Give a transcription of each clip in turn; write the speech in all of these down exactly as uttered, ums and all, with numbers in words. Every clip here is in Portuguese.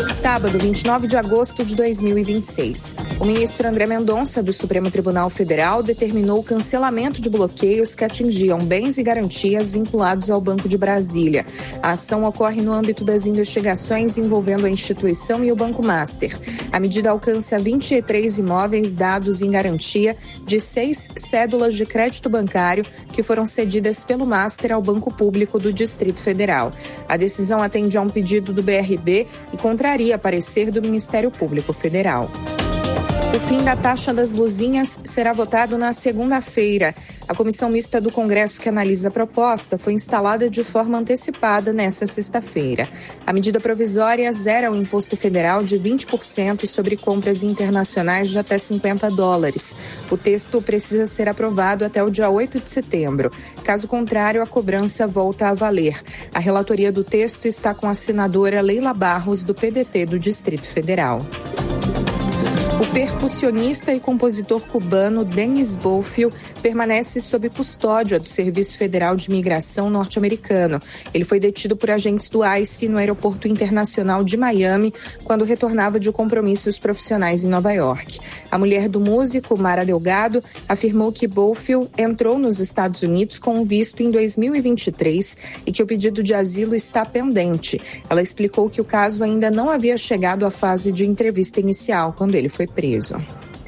Sábado, vinte e nove de agosto de dois mil e vinte e seis. O ministro André Mendonça, do Supremo Tribunal Federal, determinou o cancelamento de bloqueios que atingiam bens e garantias vinculados ao Banco de Brasília. A ação ocorre no âmbito das investigações envolvendo a instituição e o Banco Master. A medida alcança vinte e três imóveis dados em garantia de seis cédulas de crédito bancário que foram cedidas pelo Master ao Banco Público do Distrito Federal. A decisão atende a um pedido do B R B e contraria parecer do Ministério Público Federal. O fim da taxa das luzinhas será votado na segunda-feira. A comissão mista do Congresso que analisa a proposta foi instalada de forma antecipada nesta sexta-feira. A medida provisória zera o imposto federal de vinte por cento sobre compras internacionais de até cinquenta dólares. O texto precisa ser aprovado até o dia oito de setembro. Caso contrário, a cobrança volta a valer. A relatoria do texto está com a senadora Leila Barros, do P D T do Distrito Federal. O percussionista e compositor cubano Dennis Bofill permanece sob custódia do Serviço Federal de Imigração norte-americano. Ele foi detido por agentes do ICE no Aeroporto Internacional de Miami quando retornava de compromissos profissionais em Nova York. A mulher do músico, Mara Delgado, afirmou que Bofill entrou nos Estados Unidos com um visto em dois mil e vinte e três e que o pedido de asilo está pendente. Ela explicou que o caso ainda não havia chegado à fase de entrevista inicial quando ele foi preso.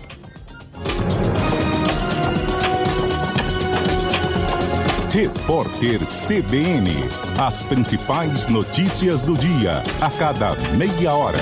Repórter C B N. As principais notícias do dia, a cada meia hora.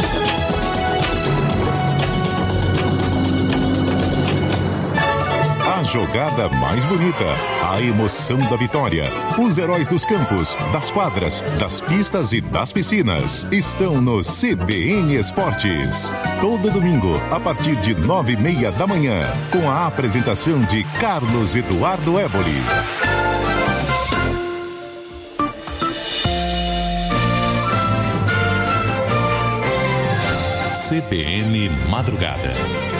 A jogada mais bonita, a emoção da vitória. Os heróis dos campos, das quadras, das pistas e das piscinas estão no C B N Esportes. Todo domingo, a partir de nove e meia da manhã, com a apresentação de Carlos Eduardo Éboli. C B N Madrugada.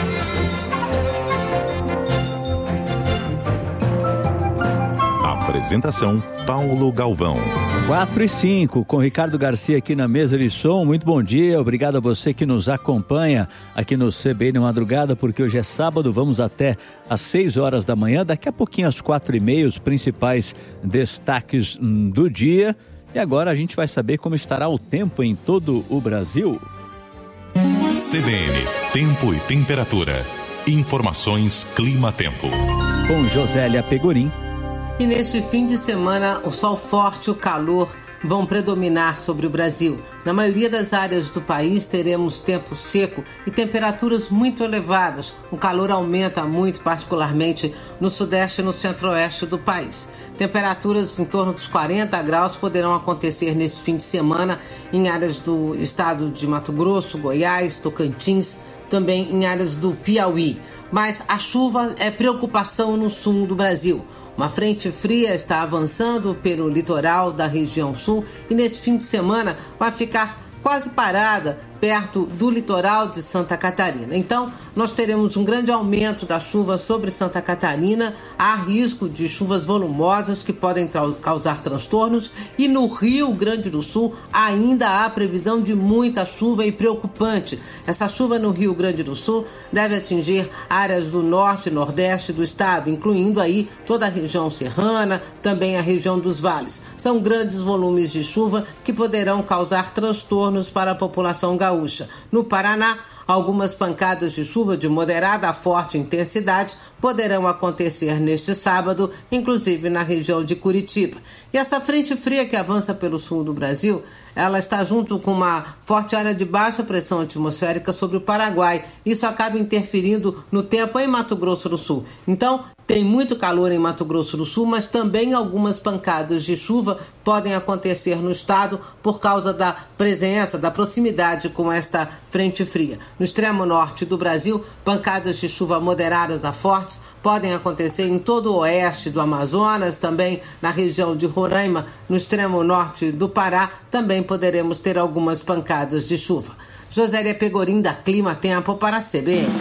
Apresentação, Paulo Galvão. quatro e cinco, com Ricardo Garcia aqui na mesa de som. Muito bom dia, obrigado a você que nos acompanha aqui no C B N Madrugada, porque hoje é sábado, vamos até às seis horas da manhã. Daqui a pouquinho às quatro e meia, os principais destaques do dia. E agora a gente vai saber como estará o tempo em todo o Brasil. C B N, tempo e temperatura. Informações Clima-Tempo. Com Josélia Pegorim. E neste fim de semana, o sol forte e o calor vão predominar sobre o Brasil. Na maioria das áreas do país, teremos tempo seco e temperaturas muito elevadas. O calor aumenta muito, particularmente no sudeste e no centro-oeste do país. Temperaturas em torno dos quarenta graus poderão acontecer neste fim de semana em áreas do estado de Mato Grosso, Goiás, Tocantins, também em áreas do Piauí. Mas a chuva é preocupação no sul do Brasil. Uma frente fria está avançando pelo litoral da região sul e neste fim de semana vai ficar quase parada perto do litoral de Santa Catarina. Então, nós teremos um grande aumento da chuva sobre Santa Catarina, há risco de chuvas volumosas que podem tra- causar transtornos e no Rio Grande do Sul ainda há previsão de muita chuva e preocupante. Essa chuva no Rio Grande do Sul deve atingir áreas do norte e nordeste do estado, incluindo aí toda a região serrana, também a região dos vales. São grandes volumes de chuva que poderão causar transtornos para a população gaúcha. No Paraná, algumas pancadas de chuva de moderada a forte intensidade poderão acontecer neste sábado, inclusive na região de Curitiba. E essa frente fria que avança pelo sul do Brasil, ela está junto com uma forte área de baixa pressão atmosférica sobre o Paraguai. Isso acaba interferindo no tempo em Mato Grosso do Sul. Então, tem muito calor em Mato Grosso do Sul, mas também algumas pancadas de chuva podem acontecer no estado por causa da presença, da proximidade com esta frente fria. No extremo norte do Brasil, pancadas de chuva moderadas a fortes podem acontecer em todo o oeste do Amazonas, também na região de Roraima, no extremo norte do Pará, também poderemos ter algumas pancadas de chuva. Josélia Pegorim, da Clima Tempo, para a C B N.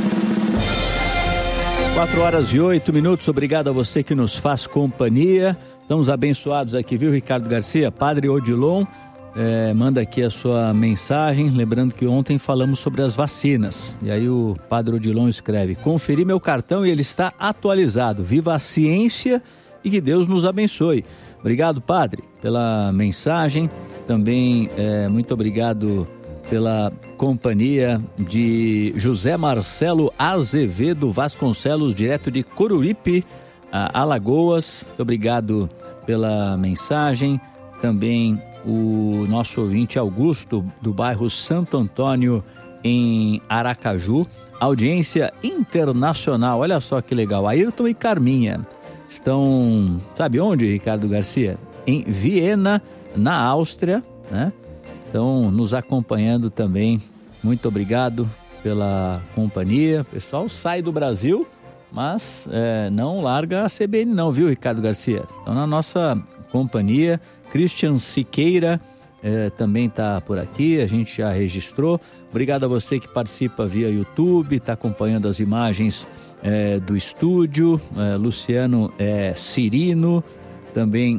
quatro horas e oito minutos, obrigado a você que nos faz companhia. Estamos abençoados aqui, viu, Ricardo Garcia? Padre Odilon é, manda aqui a sua mensagem, lembrando que ontem falamos sobre as vacinas. E aí o Padre Odilon escreve: conferi meu cartão e ele está atualizado. Viva a ciência e que Deus nos abençoe. Obrigado, Padre, pela mensagem. Também é, muito obrigado pela companhia de José Marcelo Azevedo Vasconcelos, direto de Coruripe, Alagoas. Muito obrigado pela mensagem. Também o nosso ouvinte Augusto, do bairro Santo Antônio, em Aracaju. Audiência internacional, olha só que legal. Ayrton e Carminha estão, sabe onde, Ricardo Garcia? Em Viena, na Áustria, né? Estão nos acompanhando também. Muito obrigado pela companhia. O pessoal sai do Brasil, mas é, não larga a C B N não, viu, Ricardo Garcia? Estão na nossa companhia. Christian Siqueira é, também está por aqui, a gente já registrou. Obrigado a você que participa via YouTube, está acompanhando as imagens é, do estúdio. É, Luciano é, Cirino, também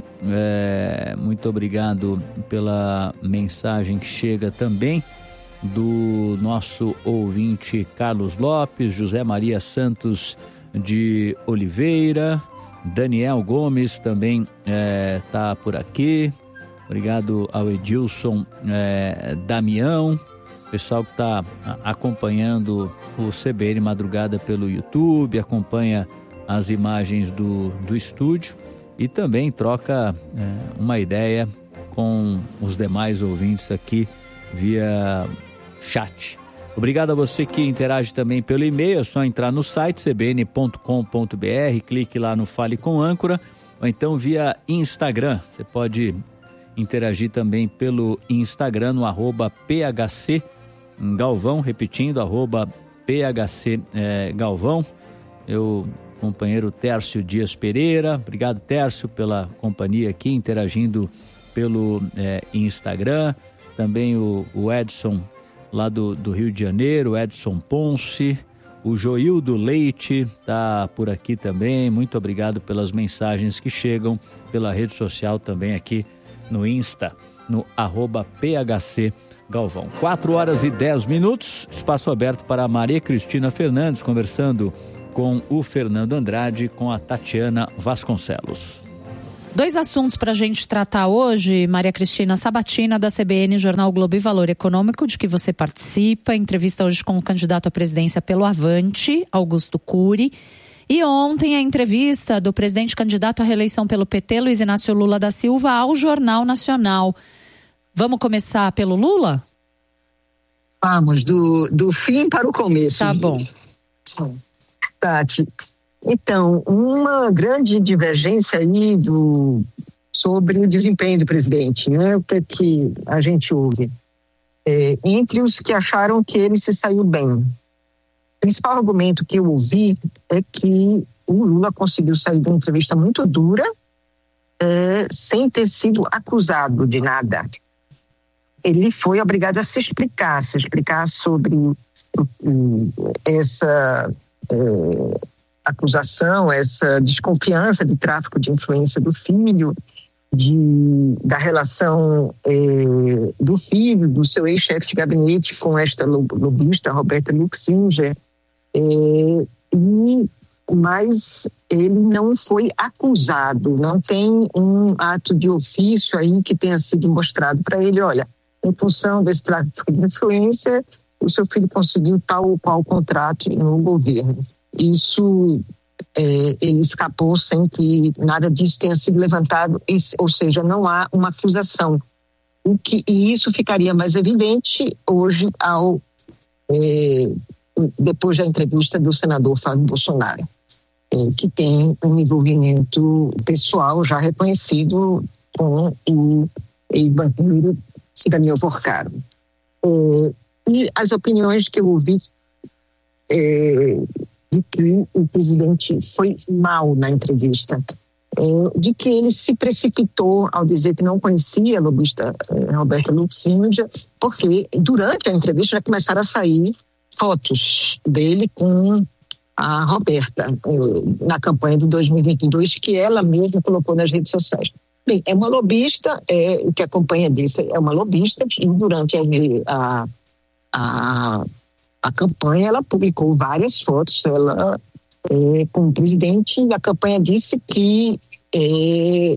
é, muito obrigado pela mensagem que chega também do nosso ouvinte Carlos Lopes, José Maria Santos de Oliveira, Daniel Gomes também está é, por aqui. Obrigado ao Edilson é, Damião, pessoal que está acompanhando o C B N Madrugada pelo YouTube, acompanha as imagens do, do estúdio e também troca é, uma ideia com os demais ouvintes aqui via chat. Obrigado a você que interage também pelo e-mail, é só entrar no site c b n ponto com ponto b r, clique lá no Fale com Âncora, ou então via Instagram. Você pode interagir também pelo Instagram no arroba P H C Galvão, repetindo, arroba P H C é, Galvão. Eu, companheiro Tércio Dias Pereira, obrigado, Tércio, pela companhia aqui, interagindo pelo é, Instagram. Também o, o Edson, lá do, do Rio de Janeiro, Edson Ponce, o Joildo Leite está por aqui também. Muito obrigado pelas mensagens que chegam pela rede social também aqui no Insta, no arroba P H C Galvão. quatro horas e dez minutos, espaço aberto para a Maria Cristina Fernandes, conversando com o Fernando Andrade, com a Tatiana Vasconcelos. Dois assuntos para a gente tratar hoje, Maria Cristina. Sabatina da C B N, Jornal Globo e Valor Econômico, de que você participa. Entrevista hoje com o candidato à presidência pelo Avante, Augusto Cury. E ontem a entrevista do presidente candidato à reeleição pelo P T, Luiz Inácio Lula da Silva, ao Jornal Nacional. Vamos começar pelo Lula? Vamos, do, do fim para o começo. Tá bom. Tati, então, uma grande divergência aí do, sobre o desempenho do presidente, né? O que é que a gente ouve? É, entre os que acharam que ele se saiu bem. O principal argumento que eu ouvi é que o Lula conseguiu sair de uma entrevista muito dura, é, sem ter sido acusado de nada. Ele foi obrigado a se explicar, se explicar sobre essa é, acusação, essa desconfiança de tráfico de influência do filho, de, da relação é, do filho, do seu ex-chefe de gabinete com esta lobista, Roberta Luxinger, é, e, mas ele não foi acusado, não tem um ato de ofício aí que tenha sido mostrado para ele, olha, em função desse tráfico de influência, o seu filho conseguiu tal ou qual contrato no governo. Isso, é, ele escapou sem que nada disso tenha sido levantado, ou seja, não há uma acusação. O que, e isso ficaria mais evidente hoje, ao, é, depois da entrevista do senador Fábio Bolsonaro, é, que tem um envolvimento pessoal já reconhecido com o ex-banqueiro Daniel Porcaro. É, e as opiniões que eu ouvi é, de que o presidente foi mal na entrevista, é, de que ele se precipitou ao dizer que não conhecia a lobista é, Roberta Luxinger, porque durante a entrevista já começaram a sair fotos dele com a Roberta é, na campanha de dois mil e vinte e dois, que ela mesma colocou nas redes sociais. Bem, é uma lobista, é, o que acompanha disso é uma lobista, e durante a, a, a campanha ela publicou várias fotos, ela é, com o presidente, e a campanha disse que é,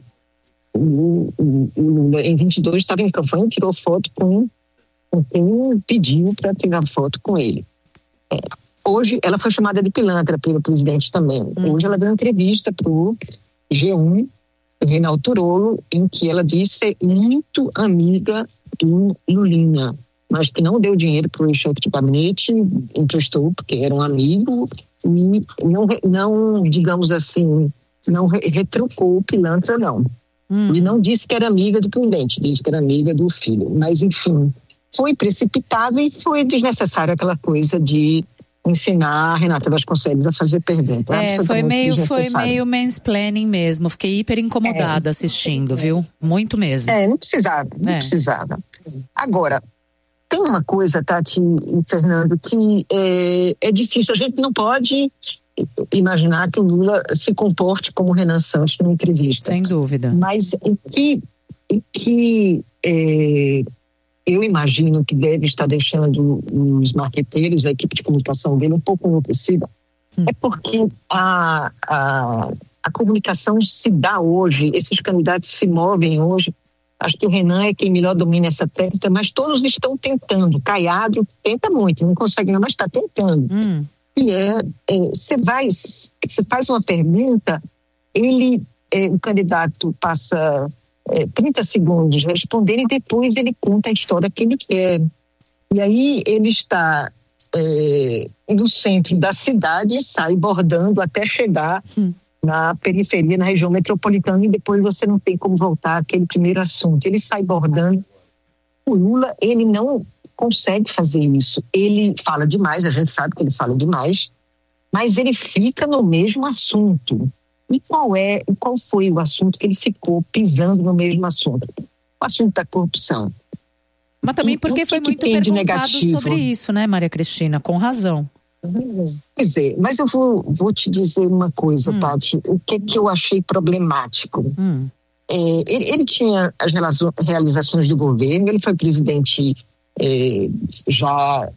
o, o, o Lula em vinte e dois estava em campanha, tirou foto com, com quem pediu para tirar foto com ele. É, hoje ela foi chamada de pilantra pelo presidente também. Hum. Hoje ela deu uma entrevista para o G um, Reinaldo Turolo, em que ela disse ser muito amiga do Lulinha, mas que não deu dinheiro para o chefe de gabinete, emprestou porque era um amigo e não, não digamos assim, não retrucou o pilantra, não. Hum. E não disse que era amiga do presidente, disse que era amiga do filho. Mas, enfim, foi precipitado e foi desnecessário aquela coisa de ensinar a Renata Vasconcelos a fazer pergunta. É, foi meio, foi meio mansplaining mesmo. Fiquei hiper incomodada é. assistindo, viu? Muito mesmo. É, não precisava, não é. precisava. Agora, tem uma coisa, Tati e Fernando, que é, é difícil. A gente não pode imaginar que o Lula se comporte como Renan Santos numa entrevista. Sem dúvida. Mas em que, em que é, eu imagino que deve estar deixando os marqueteiros, a equipe de comunicação dele um pouco enlouquecida, hum. é porque a, a, a comunicação se dá hoje, esses candidatos se movem hoje. Acho que o Renan é quem melhor domina essa técnica, mas todos estão tentando. Caiado tenta muito, não consegue não, mas está tentando. Hum. E é, você é, vai, você faz uma pergunta, ele, é, o candidato passa é, trinta segundos respondendo e depois ele conta a história que ele quer. E aí ele está é, no centro da cidade e sai bordando até chegar hum. na periferia, na região metropolitana, e depois você não tem como voltar àquele primeiro assunto. Ele sai bordando. O Lula, ele não consegue fazer isso. Ele fala demais, a gente sabe que ele fala demais, mas ele fica no mesmo assunto. E qual é, qual foi o assunto que ele ficou pisando no mesmo assunto? O assunto da corrupção. Mas também porque foi muito perguntado sobre isso, né, Maria Cristina? Com razão. Pois é, mas eu vou, vou te dizer uma coisa, hum. Tati, o que, que eu achei problemático. Hum. É, ele, ele tinha as realizações do governo, ele foi presidente é, já há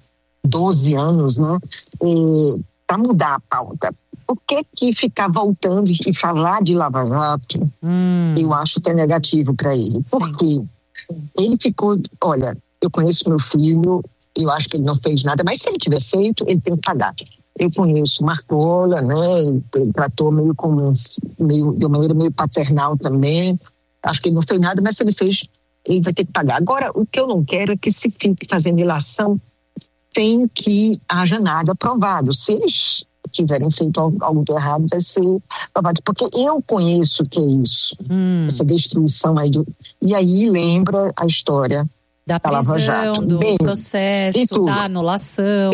doze anos, né? É, para mudar a pauta. Por que que ficar voltando e falar de Lava Jato, hum. eu acho que é negativo para ele. Porque ele ficou, olha, eu conheço meu filho, eu acho que ele não fez nada, mas se ele tiver feito, ele tem que pagar. Eu conheço Marcola, né? Ele tratou meio como meio, de uma maneira meio paternal também. Acho que ele não fez nada, mas se ele fez, ele vai ter que pagar. Agora, o que eu não quero é que se fique fazendo ilação sem que haja nada provado. Se eles tiverem feito algo, algo de errado, vai ser provado. Porque eu conheço o que é isso, hum. essa destruição aí. Do, e aí lembra a história da prisão, do Bem, processo, da anulação.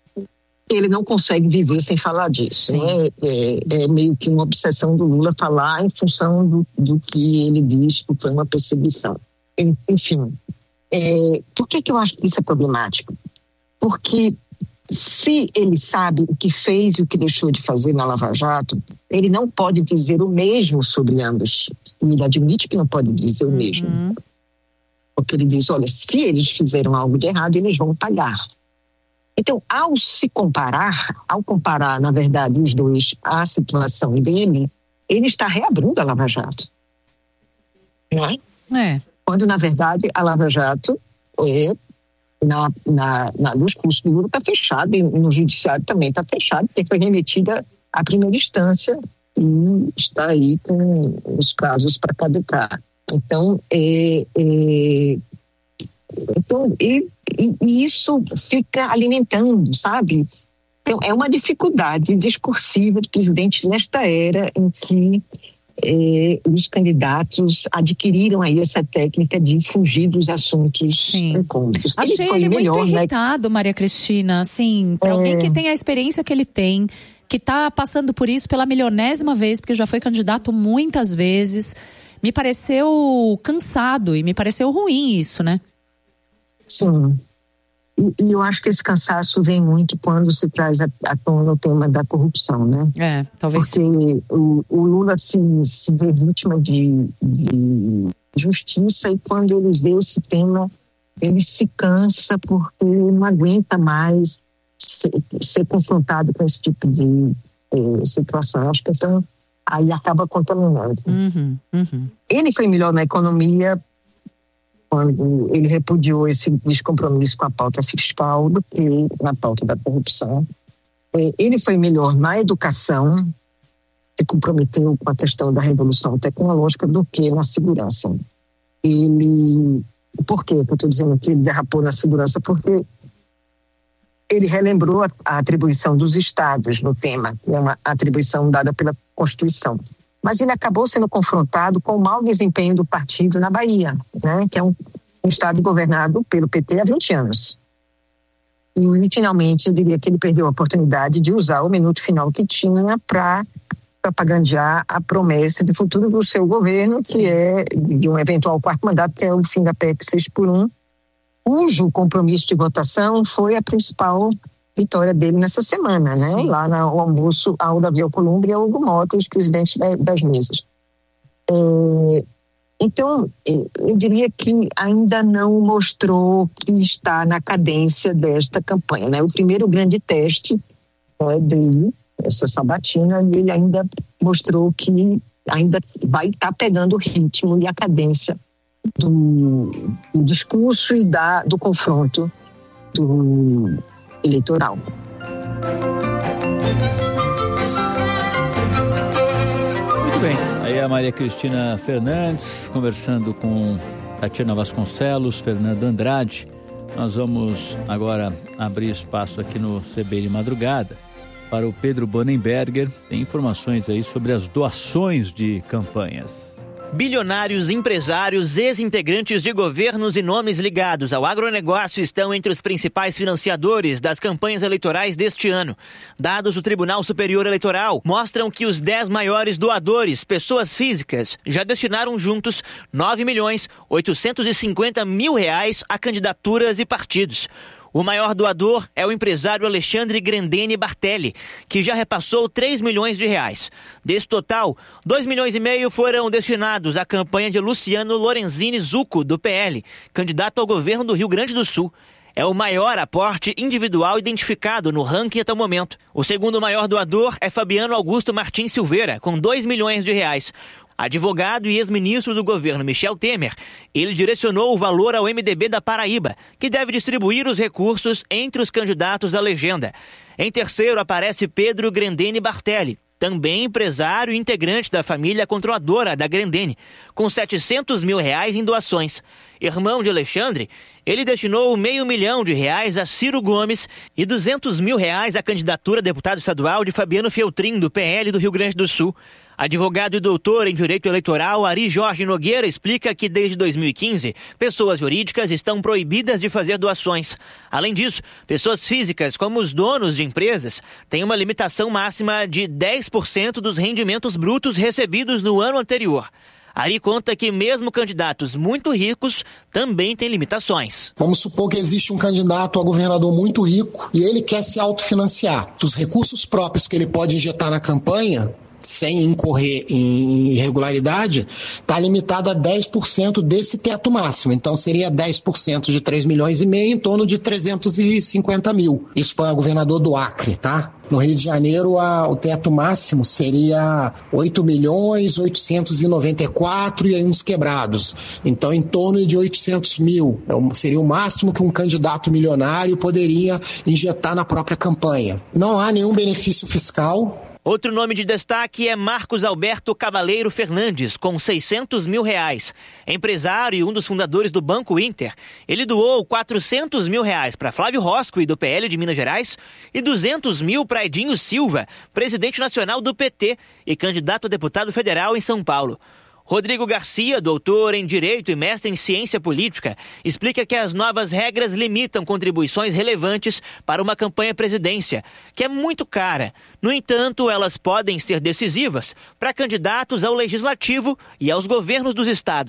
Ele não consegue viver sem falar disso. Né? É, é meio que uma obsessão do Lula falar em função do, do que ele diz que foi uma perseguição. Enfim, é, por que que eu acho que isso é problemático? Porque se ele sabe o que fez e o que deixou de fazer na Lava Jato, ele não pode dizer o mesmo sobre ambos. Ele admite que não pode dizer o mesmo. Uhum. Porque ele diz, olha, se eles fizeram algo de errado, eles vão pagar. Então, ao se comparar, ao comparar, na verdade, os dois, a situação dele, ele está reabrindo a Lava Jato. Não é? É. Quando, na verdade, a Lava Jato, é, na, na, na, nos cursos do Lula, está fechada, e no judiciário também está fechado, porque foi remetida à primeira instância e está aí com os casos para caducar. Então, é, é, então e, e isso fica alimentando, sabe? Então, é uma dificuldade discursiva do presidente nesta era em que é, os candidatos adquiriram aí essa técnica de fugir dos assuntos incômodos. Achei ele, foi ele melhor, muito irritado, né? Maria Cristina, assim, para é... alguém que tem a experiência que ele tem, que está passando por isso pela milionésima vez, porque já foi candidato muitas vezes. Me pareceu cansado e me pareceu ruim isso, né? Sim. E, e eu acho que esse cansaço vem muito quando se traz à, à tona o tema da corrupção, né? É, talvez. Porque o, o Lula se, se vê vítima de, de justiça e quando ele vê esse tema, ele se cansa porque não aguenta mais ser, ser confrontado com esse tipo de eh, situação. Acho que então aí acaba contaminando. Uhum, uhum. Ele foi melhor na economia quando ele repudiou esse descompromisso com a pauta fiscal do que na pauta da corrupção. Ele foi melhor na educação, se comprometeu com a questão da revolução tecnológica do que na segurança. Ele... Por quê que eu estou dizendo que ele derrapou na segurança? Porque ele relembrou a, a atribuição dos estados no tema, é uma atribuição dada pela Constituição. Mas ele acabou sendo confrontado com o mau desempenho do partido na Bahia, né, que é um, um estado governado pelo P T há vinte anos. E, finalmente, eu diria que ele perdeu a oportunidade de usar o minuto final que tinha para propagandear a promessa de futuro do seu governo, que Sim. é de um eventual quarto mandato, que é o fim da P E C seis por um, cujo compromisso de votação foi a principal vitória dele nessa semana, né? Sim. Lá no almoço ao Davi Alcolumbre e ao Hugo Mota, os presidentes das mesas. É, então, eu diria que ainda não mostrou que está na cadência desta campanha, né? O primeiro grande teste é dele, essa sabatina, e ele ainda mostrou que ainda vai estar pegando o ritmo e a cadência do, do discurso e da, do confronto do eleitoral. Muito bem, aí a Maria Cristina Fernandes conversando com Tatiana Vasconcelos, Fernando Andrade. Nós vamos agora abrir espaço aqui no C B de Madrugada para o Pedro Bonenberger. Tem informações aí sobre as doações de campanhas. Bilionários, empresários, ex-integrantes de governos e nomes ligados ao agronegócio estão entre os principais financiadores das campanhas eleitorais deste ano. Dados do Tribunal Superior Eleitoral mostram que os dez maiores doadores, pessoas físicas, já destinaram juntos nove milhões oitocentos e cinquenta mil reais a candidaturas e partidos. O maior doador é o empresário Alexandre Grendene Bartelli, que já repassou três milhões de reais. Desse total, dois milhões e meio foram destinados à campanha de Luciano Lorenzini Zucco, do P L, candidato ao governo do Rio Grande do Sul. É o maior aporte individual identificado no ranking até o momento. O segundo maior doador é Fabiano Augusto Martins Silveira, com dois milhões de reais. Advogado e ex-ministro do governo Michel Temer, ele direcionou o valor ao M D B da Paraíba, que deve distribuir os recursos entre os candidatos à legenda. Em terceiro aparece Pedro Grendene Bartelli, também empresário e integrante da família controladora da Grendene, com setecentos mil reais em doações. Irmão de Alexandre, ele destinou meio milhão de reais a Ciro Gomes e duzentos mil reais à candidatura a deputado estadual de Fabiano Feltrin, do P L do Rio Grande do Sul. Advogado e doutor em Direito Eleitoral, Ari Jorge Nogueira explica que desde dois mil e quinze, pessoas jurídicas estão proibidas de fazer doações. Além disso, pessoas físicas, como os donos de empresas, têm uma limitação máxima de dez por cento dos rendimentos brutos recebidos no ano anterior. Ari conta que mesmo candidatos muito ricos também têm limitações. Vamos supor que existe um candidato a governador muito rico e ele quer se autofinanciar. Os recursos próprios que ele pode injetar na campanha, sem incorrer em irregularidade, está limitado a dez por cento desse teto máximo. Então seria dez por cento de três milhões e meio, em torno de trezentos e cinquenta mil. Isso para o governador do Acre, tá? No Rio de Janeiro, a, o teto máximo seria oito milhões oitocentos e noventa e quatro e aí uns quebrados. Então, em torno de oitocentos mil. Seria o máximo que um candidato milionário poderia injetar na própria campanha. Não há nenhum benefício fiscal. Outro nome de destaque é Marcos Alberto Cavaleiro Fernandes, com seiscentos mil reais. Empresário e um dos fundadores do Banco Inter, ele doou quatrocentos mil reais para Flávio Roscoe, do P L de Minas Gerais, e duzentos mil para Edinho Silva, presidente nacional do P T e candidato a deputado federal em São Paulo. Rodrigo Garcia, doutor em Direito e mestre em Ciência Política, explica que as novas regras limitam contribuições relevantes para uma campanha à presidência, que é muito cara. No entanto, elas podem ser decisivas para candidatos ao Legislativo e aos governos dos estados.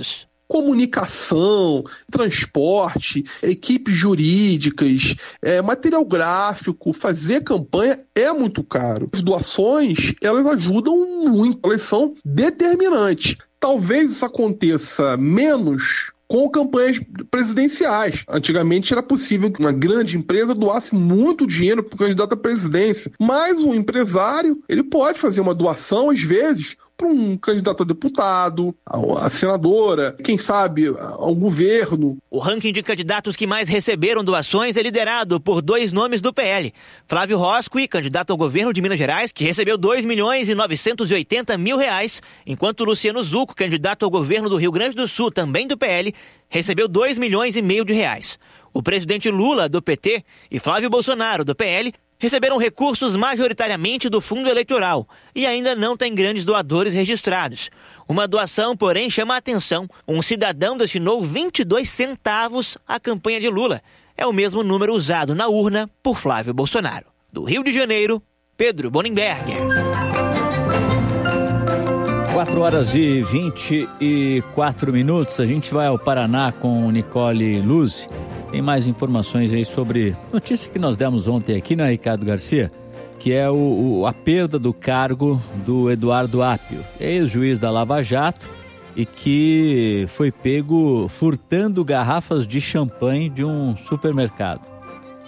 comunicação, transporte, equipes jurídicas, é, material gráfico, fazer campanha é muito caro. As doações, elas ajudam muito, elas são determinantes. Talvez isso aconteça menos com campanhas presidenciais. Antigamente era possível que uma grande empresa doasse muito dinheiro para o candidato à presidência, mas o empresário, ele pode fazer uma doação, às vezes, para um candidato a deputado, a senadora, quem sabe ao governo. O ranking de candidatos que mais receberam doações é liderado por dois nomes do P L. Flávio Roscoe, candidato ao governo de Minas Gerais, que recebeu dois milhões e novecentos e oitenta mil reais, enquanto Luciano Zucco, candidato ao governo do Rio Grande do Sul, também do P L, recebeu dois milhões e meio de reais. O presidente Lula, do P T, e Flávio Bolsonaro, do P L, receberam recursos majoritariamente do fundo eleitoral e ainda não tem grandes doadores registrados. Uma doação, porém, chama a atenção. Um cidadão destinou vinte e dois centavos à campanha de Lula. É o mesmo número usado na urna por Flávio Bolsonaro. Do Rio de Janeiro, Pedro Bonenberger. quatro horas e vinte e quatro minutos. A gente vai ao Paraná com Nicole Luz. Tem mais informações aí sobre notícia que nós demos ontem aqui, né, Ricardo Garcia? Que é o, o, a perda do cargo do Eduardo Apio, ex-juiz da Lava Jato, e que foi pego furtando garrafas de champanhe de um supermercado.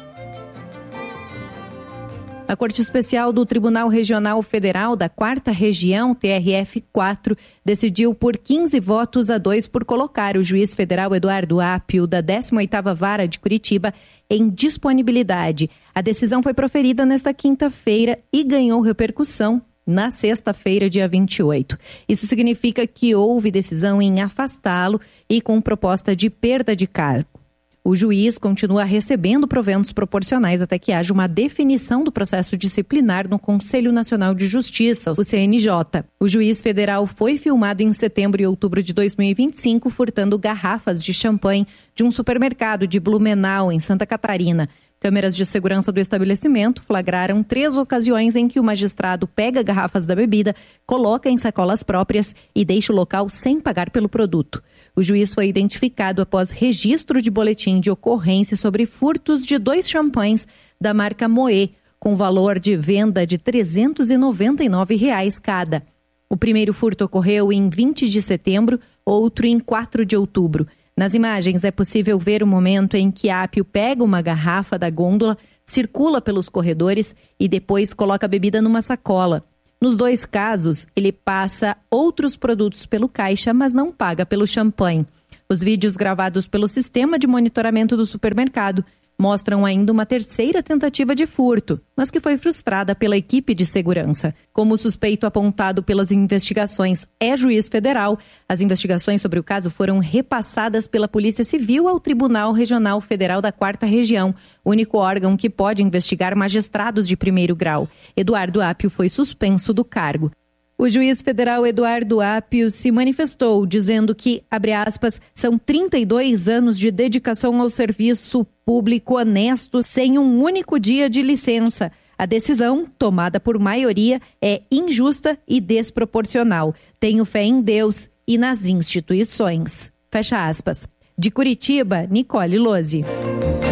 A Corte Especial do Tribunal Regional Federal da quarta Região, T R F quatro, decidiu por quinze votos a dois por colocar o juiz federal Eduardo Apio, da décima oitava Vara de Curitiba, em disponibilidade. A decisão foi proferida nesta quinta-feira e ganhou repercussão na sexta-feira, dia vinte e oito. Isso significa que houve decisão em afastá-lo e com proposta de perda de cargo. O juiz continua recebendo proventos proporcionais até que haja uma definição do processo disciplinar no Conselho Nacional de Justiça, o C N J. O juiz federal foi filmado em setembro e outubro de dois mil e vinte e cinco furtando garrafas de champanhe de um supermercado de Blumenau, em Santa Catarina. Câmeras de segurança do estabelecimento flagraram três ocasiões em que o magistrado pega garrafas da bebida, coloca em sacolas próprias e deixa o local sem pagar pelo produto. O juiz foi identificado após registro de boletim de ocorrência sobre furtos de dois champanhes da marca Moët, com valor de venda de trezentos e noventa e nove reais cada. O primeiro furto ocorreu em vinte de setembro, outro em quatro de outubro. Nas imagens é possível ver o momento em que Apio pega uma garrafa da gôndola, circula pelos corredores e depois coloca a bebida numa sacola. Nos dois casos, ele passa outros produtos pelo caixa, mas não paga pelo champanhe. Os vídeos gravados pelo sistema de monitoramento do supermercado mostram ainda uma terceira tentativa de furto, mas que foi frustrada pela equipe de segurança. Como o suspeito apontado pelas investigações é juiz federal, as investigações sobre o caso foram repassadas pela Polícia Civil ao Tribunal Regional Federal da quarta Região, único órgão que pode investigar magistrados de primeiro grau. Eduardo Apio foi suspenso do cargo. O juiz federal Eduardo Apio se manifestou, dizendo que, abre aspas, são trinta e dois anos de dedicação ao serviço público honesto sem um único dia de licença. A decisão, tomada por maioria, é injusta e desproporcional. Tenho fé em Deus e nas instituições. Fecha aspas. De Curitiba, Nicole Lozzi.